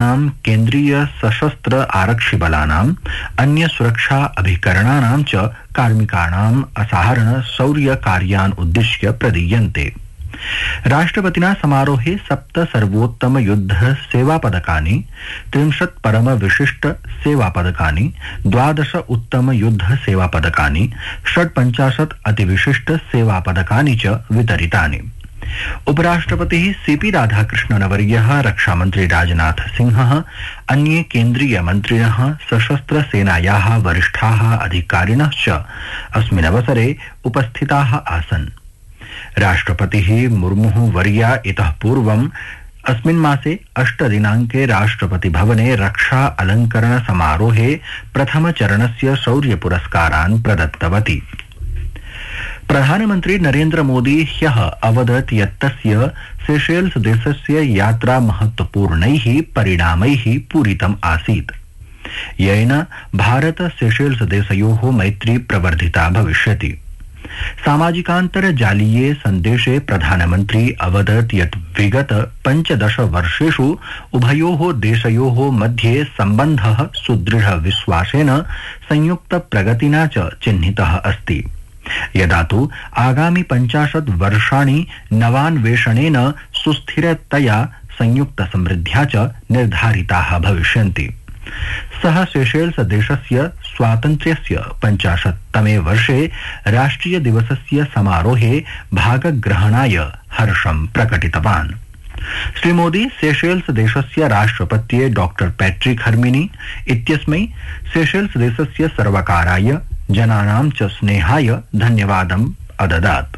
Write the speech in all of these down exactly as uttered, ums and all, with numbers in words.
सेनानां केन्द्रीय सशस्त्र आरक्षि बलानां अन्य सुरक्षा अभिकरणानां च कार्मिकाणाम् असाधारण शौर्य कार्यान् उद्दिश्य प्रदीयन्ते। राष्ट्रपतिना समारोहे सप्त सर्वोत्तम युद्ध सेवा पदकानि, त्रिंशत् परम विशिष्ट सेवा पदकानि, द्वादश उत्तम युद्ध सेवा पदकानि, षट्पञ्चाशत् अतिविशिष्ट सेवा पदकानि च वितरितानि। उपराष्ट्रपतिः सीपी राधाकृष्णनवर्यः, रक्षामन्त्री राजनाथ सिंहः, अन्ये केन्द्रीय मन्त्रिणः, सशस्त्र सेनायाः वरिष्ठाः अधिकारिणः च अस्मिन् अवसरे उपस्थिताः आसन्। राष्ट्रपतिः मुर्मुः वर्या इतः पूर्वम् अस्मिन् मासे अष्ट दिनाङ्के राष्ट्रपति भवने रक्षा अलङ्करण समारोहे प्रथम चरणस्य शौर्य पुरस्कारान् प्रदत्तवती। प्रधानमन्त्री नरेन्द्र मोदी ह्यः अवदत् यत् तस्य सेशेल्स देशस्य यात्रा महत्वपूर्णैः परिणामैः पूरितम् आसीत्, येन भारत सेशेल्स देशयोः मैत्री प्रवर्धिता भविष्यति। सामाजिकान्तर्जालीये सन्देशे प्रधानमन्त्री अवदत् यत् विगत पञ्चदश वर्षेषु उभयोः देशयोः मध्ये सम्बन्धः सुदृढ विश्वासेन संयुक्त प्रगतिना च चिह्नितः अस्ति। यदा तु आगामि पञ्चाशत् वर्षाणि नवान्वेषणेन सुस्थिरतया संयुक्त समृद्ध्या च निर्धारिताः भविष्यन्ति। सः सेशेल्स देशस्य स्वातन्त्र्यस्य पञ्चाशत्तमे वर्षे राष्ट्रिय दिवसस्य समारोहे भागग्रहणाय हर्षं प्रकटितवान्। श्रीमोदी सेशेल्स देशस्य राष्ट्रपत्ये डॉक्टर पैट्रिक हर्मिनी इत्यस्मै सेशेल्स देशस्य सर्वकाराय, जनानां च स्नेहाय धन्यवादम् अददात्।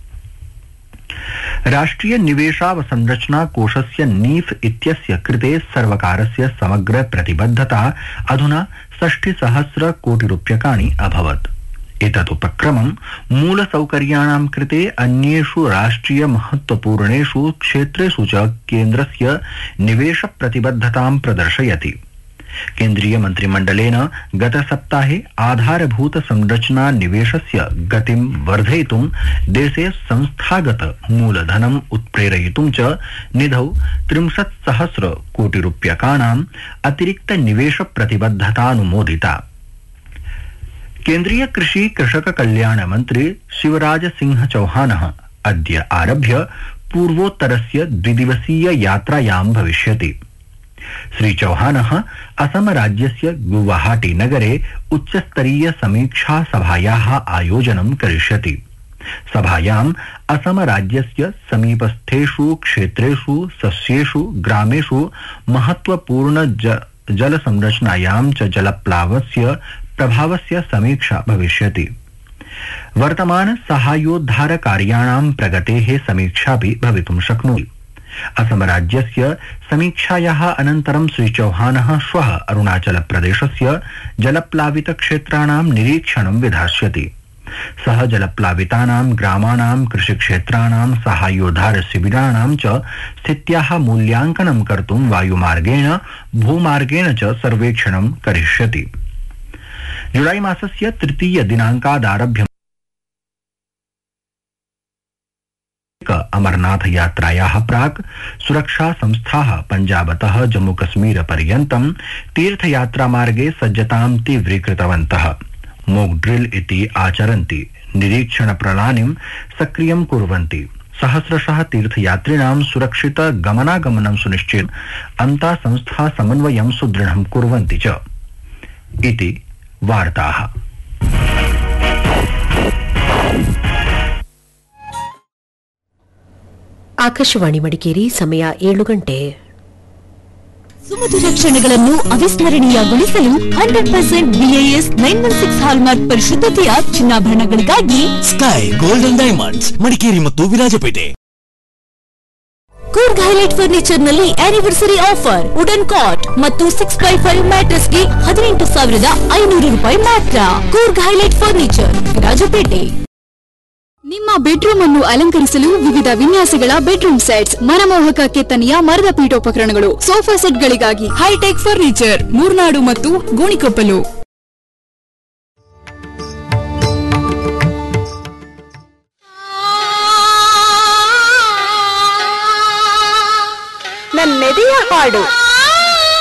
राष्ट्रिय निवेशावसंरचना कोषस्य नीफ इत्यस्य कृते सर्वकारस्य समग्र प्रतिबद्धता अधुना षष्टिसहस्र कोटि रूप्यकाणि अभवत्। एतत् उपक्रमं मूलसौकर्याणां कृते अन्येषु राष्ट्रिय महत्वपूर्णेषु क्षेत्रेषु च केन्द्रस्य निवेश प्रतिबद्धतां प्रदर्शयति। केन्द्रीय मन्त्रिमण्डलेन गत सप्ताहे आधारभूत संरचना निवेशस्य गतिं वर्धयितुं देशे संस्थागत मूलधनम् उत्प्रेरयितुं च निधौ त्रिंशत् सहस्र कोटि रूप्यकाणाम् अतिरिक्त निवेश प्रतिबद्धतानुमोदिता। केन्द्रीय कृषि कृषक कल्याण मन्त्री शिवराज सिंह चौहानः अद्य आरभ्य पूर्वोत्तरस्य द्विदिवसीय यात्रायां भविष्यति। श्री चौहानः असम राज्यस्य गुवाहाटी नगरे उच्चस्तरीय समीक्षा सभायाः आयोजनं करिष्यति। सभायाम् असम राज्यस्य समीपस्थेषु क्षेत्रेषु सस्येषु ग्रामेषु महत्वपूर्ण ज, जल संरचनायां च जलप्लावस्य प्रभावस्य समीक्षा भविष्यति। वर्तमान साहाय्योद्धार कार्याणां प्रगतेः समीक्षापि भवितुं शक्नोति। असम राज्यस्य समीक्षायाः अनन्तरं श्री चौहानः श्वः अरुणाचल प्रदेशस्य जलप्लावित क्षेत्राणां निरीक्षणं विधास्यति। सः जलप्लावितानां ग्रामाणां कृषिक्षेत्राणां साहाय्योद्धार शिबिराणां च स्थित्याः मूल्यांकनं कर्तुं वायुमार्गेण भूमार्गेण च सर्वेक्षणं करिष्यति। जुलाई मासस्य तृतीय दिनाङ्कादारभ्य अमरनाथ यात्रायाः प्राक् सुरक्षा संस्थाः पञ्जाबतः जम्मूकश्मीर पर्यन्तं तीर्थयात्रामार्गे सज्जतां तीव्रीकृतवन्तः। मोक ड्रिल इति आचरन्ति, निरीक्षण प्रणालीं सक्रियं कुर्वन्ति, सहस्रशः तीर्थयात्रिणां सुरक्षित गमनागमनं सुनिश्चित अन्ता संस्था समन्वयं सुदृढं कुर्वन्ति च इति वार्ताः। ಆಕಾಶವಾಣಿ ಮಡಿಕೇರಿ ಸಮಯ ಏಳು ಗಂಟೆ. ಸುಮಧುರ ಕ್ಷಣಗಳನ್ನು ಅವಿಸ್ಮರಣೀಯಗೊಳಿಸಲು hundred percent BIS nine one six hallmark ಪರಿಶುದ್ಧತೆಯ ಚಿನ್ನಾಭರಣಗಳಿಗಾಗಿ sky golden diamonds Madikeri ಮತ್ತು ವಿರಾಜಪೇಟೆ. ಕೂರ್ಗ್ ಹೈಲೈಟ್ ಫರ್ನಿಚರ್ ನಲ್ಲಿ ಆನಿವರ್ಸರಿ ಆಫರ್ ವುಡನ್ ಕಾಟ್ ಮತ್ತು ಸಿಕ್ಸ್ ಬೈ ಫೈವ್ ಮ್ಯಾಟ್ರೆಸ್ ಗೆ ಹದಿನೆಂಟು ಸಾವಿರದ ಐನೂರು ರೂಪಾಯಿ ಮಾತ್ರ. Coorg highlight furniture, Virajpet. ನಿಮ್ಮ ಬೆಡ್ರೂಮ್ ಅನ್ನು ಅಲಂಕರಿಸಲು ವಿವಿಧ ವಿನ್ಯಾಸಗಳ ಬೆಡ್ರೂಮ್ ಸೆಟ್ಸ್, ಮನಮೋಹಕ ಕೆತ್ತನೆಯ ಮರದ ಪೀಠೋಪಕರಣಗಳು, ಸೋಫಾ ಸೆಟ್ಗಳಿಗಾಗಿ ಹೈಟೆಕ್ ಫರ್ನಿಚರ್, ಮೂರ್ನಾಡು ಮತ್ತು ಗೋಣಿಕೊಪ್ಪಲು. ನನ್ನೆದೆಯ ಹಾಡು.